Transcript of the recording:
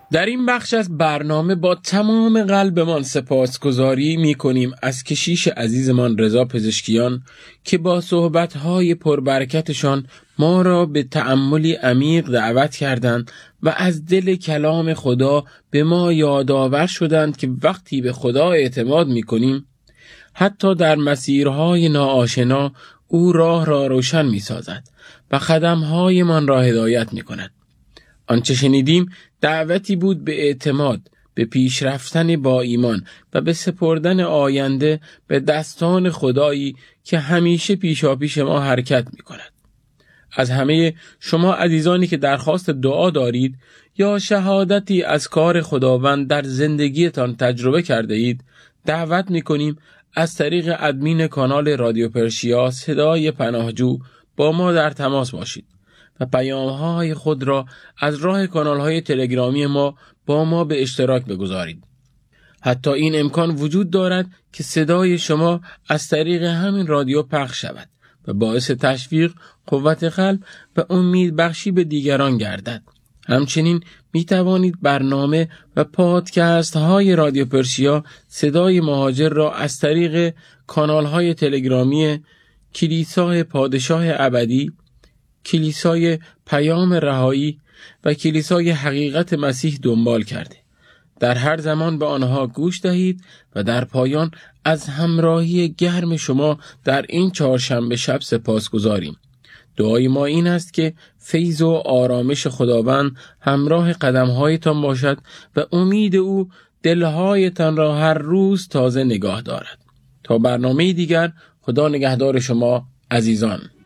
در این بخش از برنامه با تمام قلبمان سپاسگزاری می‌کنیم از کشیش عزیزمان رضا پزشکیان که با صحبت‌های پربرکتشان ما را به تأملی عمیق دعوت کردند و از دل کلام خدا به ما یادآور شدند که وقتی به خدا اعتماد می‌کنیم حتی در مسیرهای ناآشنا او راه را روشن می‌سازد و قدم‌هایمان را هدایت می‌کند. آنچه شنیدیم دعوتی بود به اعتماد، به پیشرفتن با ایمان و به سپردن آینده به دستان خدایی که همیشه پیشاپیش ما حرکت می کند. از همه شما عزیزانی که درخواست دعا دارید یا شهادتی از کار خداوند در زندگیتان تجربه کرده اید، دعوت می کنیم از طریق ادمین کانال رادیو پرشیا صدای پناهجو با ما در تماس باشید و پیام‌های خود را از راه کانال‌های تلگرامی ما با ما به اشتراک بگذارید. حتی این امکان وجود دارد که صدای شما از طریق همین رادیو پخش شود و باعث تشویق، قوت قلب و امید بخشی به دیگران گردد. همچنین می توانید برنامه و پادکست های رادیو پرشیا صدای مهاجر را از طریق کانال‌های تلگرامی کلیسای پادشاه ابدی، کلیسای پیام رهایی و کلیسای حقیقت مسیح دنبال کرده. در هر زمان به آنها گوش دهید و در پایان از همراهی گرم شما در این چهارشنبه شب سپاسگزاریم. دعای ما این است که فیض و آرامش خداوند همراه قدم‌هایتان باشد و امید او دل‌هایتان را هر روز تازه نگاه دارد. تا برنامه دیگر، خدا نگهدار شما عزیزان.